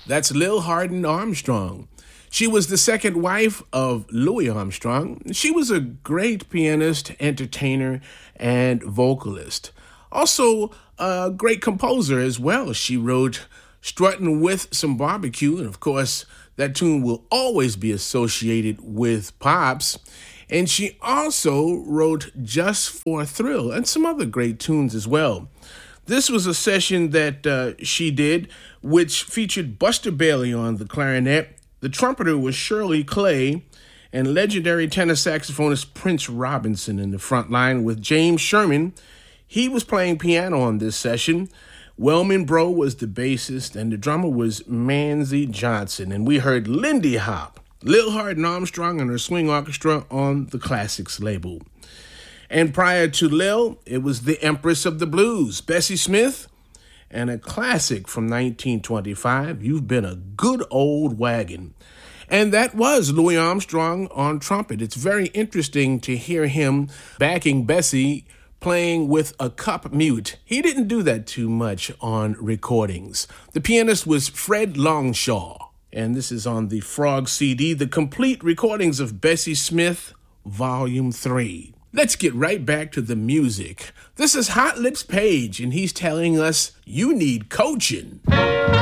That's Lil Hardin Armstrong. She was the second wife of Louis Armstrong. She was a great pianist, entertainer, and vocalist. Also, a great composer as well. She wrote Strutting with Some Barbecue, and of course, that tune will always be associated with Pops. And she also wrote Just for a Thrill and some other great tunes as well. This was a session that she did, which featured Buster Bailey on the clarinet. The trumpeter was Shirley Clay, and legendary tenor saxophonist Prince Robinson in the front line with James Sherman. He was playing piano on this session. Wellman Bro was the bassist, and the drummer was Manzi Johnson. And we heard Lindy Hop, Lil Hardin Armstrong and her swing orchestra on the Classics label. And prior to Lil, it was the Empress of the Blues, Bessie Smith, and a classic from 1925, You've Been a Good Old Wagon. And that was Louis Armstrong on trumpet. It's very interesting to hear him backing Bessie playing with a cup mute. He didn't do that too much on recordings. The pianist was Fred Longshaw, and this is on the Frog CD, the complete recordings of Bessie Smith, Volume 3. Let's get right back to the music. This is Hot Lips Page, and he's telling us you need coaching.